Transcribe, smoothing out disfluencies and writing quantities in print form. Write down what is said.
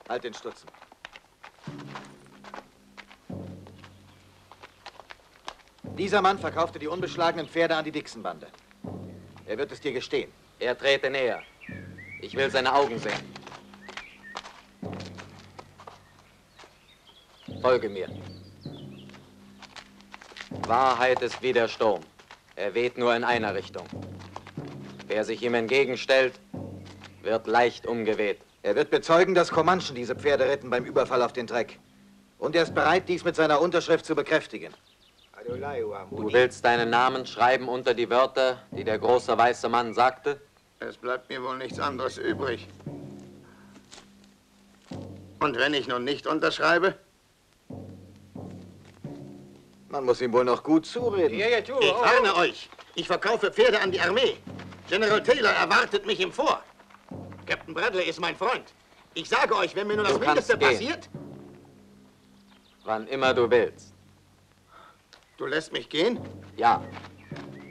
Halt den Stutzen. Dieser Mann verkaufte die unbeschlagenen Pferde an die Dixon-Bande. Er wird es dir gestehen. Er trete näher. Ich will seine Augen sehen. Folge mir. Wahrheit ist wie der Sturm. Er weht nur in einer Richtung. Wer sich ihm entgegenstellt, wird leicht umgeweht. Er wird bezeugen, dass Comanchen diese Pferde ritten beim Überfall auf den Treck. Und er ist bereit, dies mit seiner Unterschrift zu bekräftigen. Du willst deinen Namen schreiben unter die Wörter, die der große weiße Mann sagte? Es bleibt mir wohl nichts anderes übrig. Und wenn ich nun nicht unterschreibe? Man muss ihm wohl noch gut zureden. Ich warne euch. Ich verkaufe Pferde an die Armee. General Taylor erwartet mich im Fort. Captain Bradley ist mein Freund. Ich sage euch, wenn mir nur das Mindeste passiert... Wann immer du willst. Du lässt mich gehen? Ja.